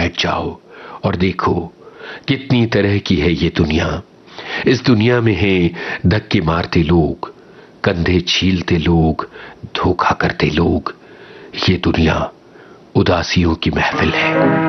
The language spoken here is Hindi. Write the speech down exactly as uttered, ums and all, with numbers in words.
बैठ जाओ और देखो कितनी तरह की है ये दुनिया। इस दुनिया में है धक्के मारते लोग, कंधे छीलते लोग, धोखा करते लोग। ये दुनिया उदासियों की महफिल है।